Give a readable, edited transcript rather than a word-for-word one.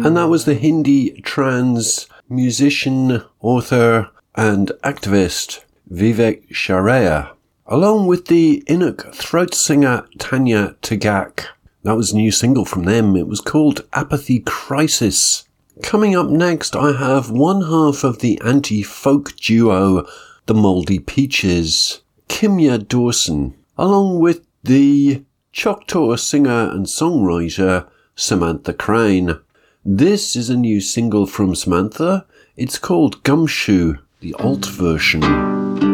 And that was the Hindi trans musician, author and activist Vivek Sharaya, along with the Inuk throat singer Tanya Tagak. That was a new single from them. It was called Apathy Crisis. Coming up next, I have one half of the anti-folk duo The Mouldy Peaches, Kimya Dawson, along with the Choctaw singer and songwriter Samantha Crane. This is a new single from Samantha. It's called Gumshoe, the alt version.